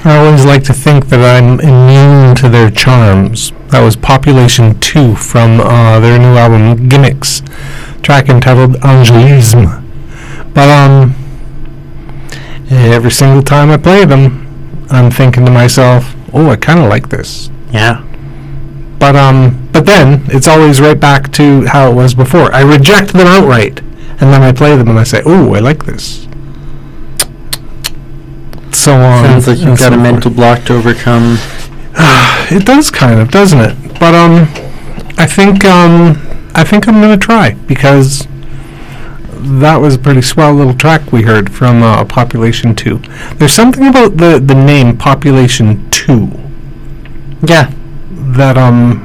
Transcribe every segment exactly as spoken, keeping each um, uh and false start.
I always like to think that I'm immune to their charms. That was Population two from uh, their new album, Gimmicks, track entitled Angélisme. But um, every single time I play them, I'm thinking to myself, oh, I kind of like this. Yeah. But um, but then it's always right back to how it was before. I reject them outright, and then I play them and I say, oh, I like this. So on. Sounds like you've and got so a mental forth. block to overcome. It does kind of, doesn't it? But um, I think um, I think I'm gonna try, because that was a pretty swell little track we heard from uh, Population two. There's something about the the name Population two. Yeah. That um.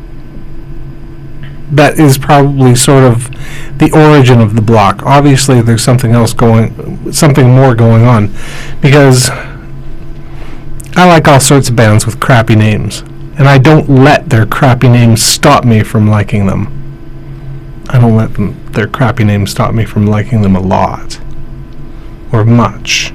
That is probably sort of the origin of the block. Obviously, there's something else going, something more going on, because I like all sorts of bands with crappy names, and I don't let their crappy names stop me from liking them. I don't let them, their crappy names stop me from liking them a lot, or much.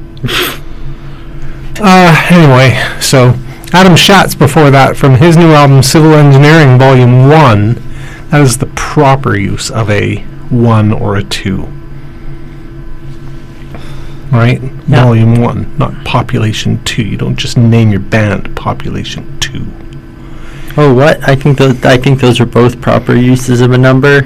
uh, anyway, so Adam Schatz before that, from his new album Civil Engineering Volume one. That is the proper use of a one or a two. Right? Yeah. Volume one, not Population two. You don't just name your band Population two. Oh, what? I think those. I think those are both proper uses of a number.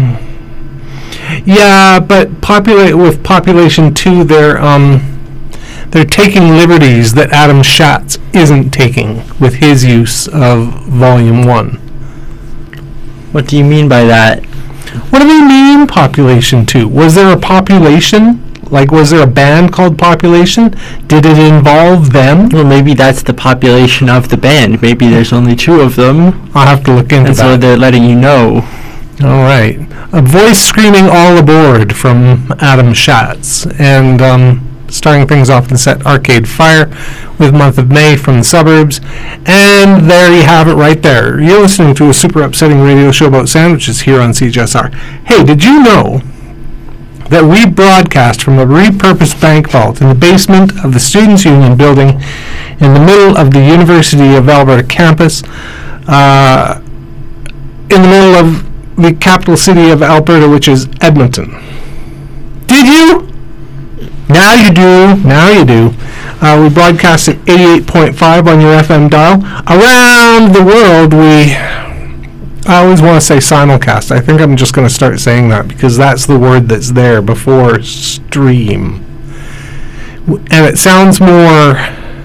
Yeah, but populate with Population two, they're um, they're taking liberties that Adam Schatz isn't taking with his use of Volume one. What do you mean by that? What do they mean, Population two? Was there a population? Like, was there a band called Population? Did it involve them? Well, maybe that's the population of the band. Maybe there's only two of them, I'll have to look into and so that. they're letting you know. All right. A voice screaming all aboard from Adam Schatz. And um, starting things off in the set, Arcade Fire with Month of May from the Suburbs. And there you have it right there. You're listening to a super upsetting radio show about sandwiches here on C J S R. Hey, did you know that we broadcast from a repurposed bank vault in the basement of the Students' Union building in the middle of the University of Alberta campus, uh, in the middle of the capital city of Alberta, which is Edmonton? Did you? Now you do. Now you do. Uh, we broadcast at eighty-eight point five on your F M dial. Around the world, we... I always want to say simulcast. I think I'm just going to start saying that, because that's the word that's there before stream. W- And it sounds more...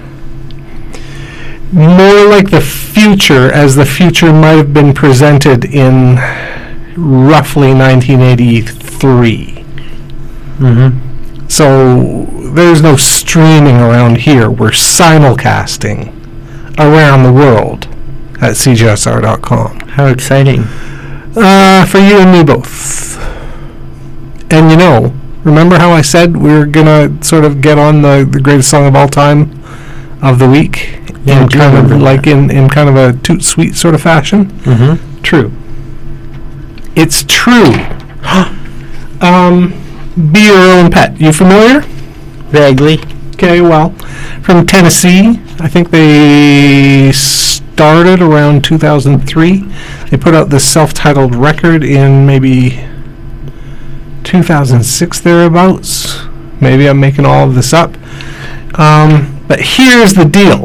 more like the future, as the future might have been presented in roughly nineteen eighty-three. Mm-hmm. So there's no streaming around here. We're simulcasting around the world at C J S R dot com. How exciting. Uh, for you and me both. And you know, remember how I said we were going to sort of get on the, the greatest song of all time of the week? Yeah, I in do kind of remember like that. in, in kind of a toot sweet sort of fashion? Mm-hmm. True. It's true. um, Be Your Own Pet. You familiar? Vaguely. Okay, well, from Tennessee. I think they started around two thousand three. They put out this self-titled record in maybe two thousand six thereabouts. Maybe I'm making all of this up. Um, but here's the deal.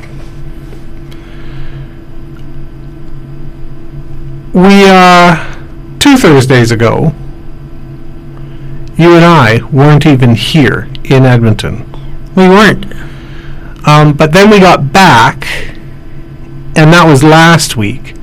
We, uh, two Thursdays ago, you and I weren't even here in Edmonton. We weren't. Um, but then we got back, and that was last week.